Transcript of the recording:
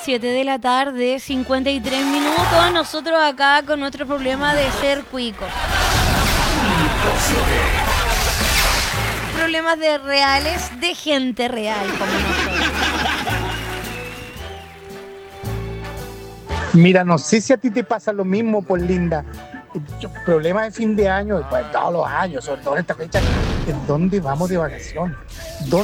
7 de la tarde, 53 minutos. Nosotros acá con nuestro problema de ser cuicos. Problemas de reales, de gente real como nosotros. Mira, no sé si a ti te pasa lo mismo, por Linda. Problemas de fin de año, pues todos los años, sobre todo en esta fecha, ¿en dónde vamos de vacaciones?